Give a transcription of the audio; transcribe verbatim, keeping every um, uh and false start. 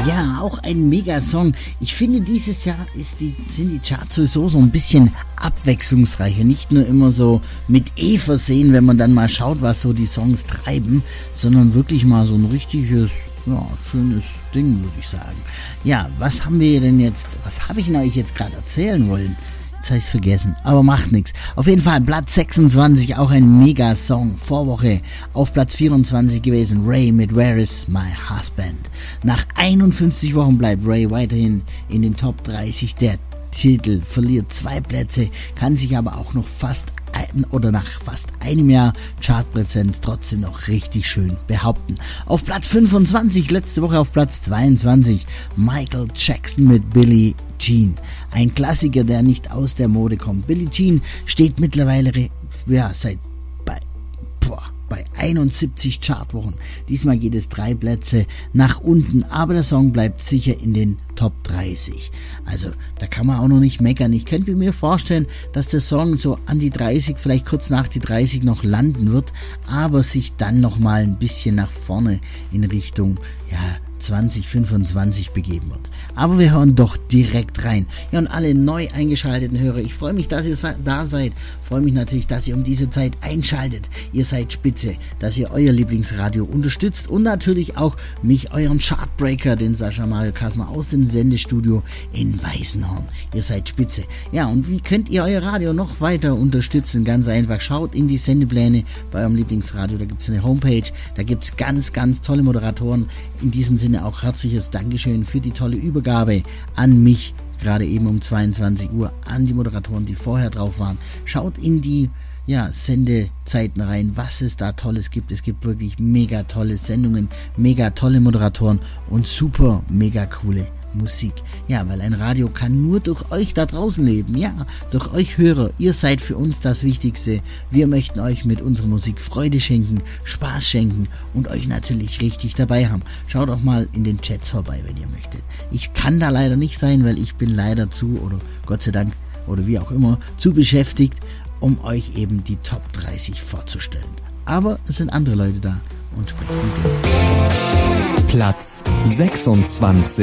Ja, auch ein Megasong. Ich finde, dieses Jahr ist die, sind die Charts sowieso so ein bisschen abwechslungsreicher. Nicht nur immer so mit E versehen, wenn man dann mal schaut, was so die Songs treiben, sondern wirklich mal so ein richtiges, ja, schönes Ding, würde ich sagen. Ja, was haben wir denn jetzt, was habe ich denn euch jetzt gerade erzählen wollen? Jetzt habe ich es vergessen, aber macht nichts. Auf jeden Fall Platz sechsundzwanzig, auch ein Mega-Song. Vorwoche auf Platz vierundzwanzig gewesen, Ray mit Where is My Husband. Nach einundfünfzig Wochen bleibt Ray weiterhin in den Top dreißig. Der Titel verliert zwei Plätze, kann sich aber auch noch fast ein, oder nach fast einem Jahr Chartpräsenz trotzdem noch richtig schön behaupten. Auf Platz fünfundzwanzig, letzte Woche auf Platz zweiundzwanzig, Michael Jackson mit Billie Jean. Ein Klassiker, der nicht aus der Mode kommt. Billie Jean steht mittlerweile ja, seit bei, boah, bei einundsiebzig Chartwochen. Diesmal geht es drei Plätze nach unten, aber der Song bleibt sicher in den Top dreißig. Also da kann man auch noch nicht meckern. Ich könnte mir vorstellen, dass der Song so an die dreißig, vielleicht kurz nach die dreißig noch landen wird, aber sich dann nochmal ein bisschen nach vorne in Richtung, ja, zwanzig fünfundzwanzig begeben wird. Aber wir hören doch direkt rein. Ja, und alle neu eingeschalteten Hörer, ich freue mich, dass ihr da seid. Freue mich natürlich, dass ihr um diese Zeit einschaltet. Ihr seid spitze, dass ihr euer Lieblingsradio unterstützt und natürlich auch mich, euren Chartbreaker, den Sascha Mario Kasmer aus dem Sendestudio in Weißenhorn. Ihr seid spitze. Ja, und wie könnt ihr euer Radio noch weiter unterstützen? Ganz einfach, schaut in die Sendepläne bei eurem Lieblingsradio. Da gibt es eine Homepage, da gibt es ganz, ganz tolle Moderatoren. In diesem Sinne auch herzliches Dankeschön für die tolle Übergabe an mich, gerade eben um zweiundzwanzig Uhr, an die Moderatoren, die vorher drauf waren. Schaut in die ja, Sendezeiten rein, was es da Tolles gibt. Es gibt wirklich mega tolle Sendungen, mega tolle Moderatoren und super mega coole Musik. Ja, weil ein Radio kann nur durch euch da draußen leben. Ja, durch euch Hörer. Ihr seid für uns das Wichtigste. Wir möchten euch mit unserer Musik Freude schenken, Spaß schenken und euch natürlich richtig dabei haben. Schaut auch mal in den Chats vorbei, wenn ihr möchtet. Ich kann da leider nicht sein, weil ich bin leider zu, oder Gott sei Dank, oder wie auch immer, zu beschäftigt, um euch eben die Top dreißig vorzustellen. Aber es sind andere Leute da und sprechen mit denen. Platz sechsundzwanzig.